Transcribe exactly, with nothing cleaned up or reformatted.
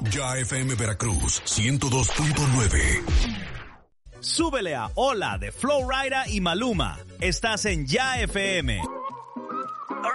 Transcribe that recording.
Ya F M Veracruz, ciento dos punto nueve. Súbele a Hola de Flow Rida y Maluma. Estás en Ya F M.